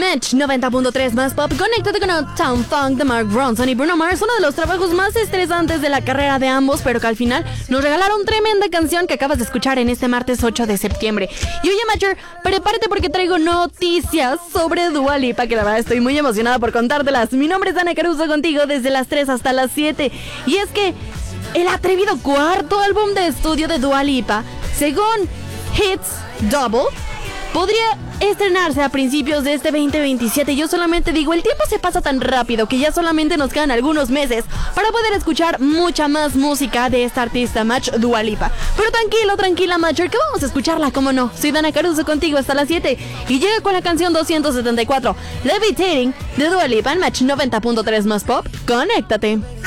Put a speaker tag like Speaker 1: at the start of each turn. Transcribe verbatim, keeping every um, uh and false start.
Speaker 1: Match noventa punto tres más pop. Conéctate con Uptown Funk de Mark Ronson y Bruno Mars, uno de los trabajos más estresantes de la carrera de ambos, pero que al final nos regalaron tremenda canción que acabas de escuchar en este martes ocho de septiembre. Y oye, Matcher, prepárate porque traigo noticias sobre Dua Lipa, que la verdad estoy muy emocionada por contártelas. Mi nombre es Ana Caruso, contigo desde las tres hasta las siete. Y es que el atrevido cuarto álbum de estudio de Dua Lipa, según Hits Double, podría estrenarse a principios de este veinte veintisiete. Yo solamente digo, el tiempo se pasa tan rápido que ya solamente nos quedan algunos meses para poder escuchar mucha más música de esta artista Match, Dua Lipa. Pero tranquilo, tranquila, Matcher, que vamos a escucharla, cómo no. Soy Dana Caruso, contigo hasta las siete y llega con la canción doscientos setenta y cuatro, Levitating, de Dua Lipa en Match noventa punto tres más pop. Conéctate.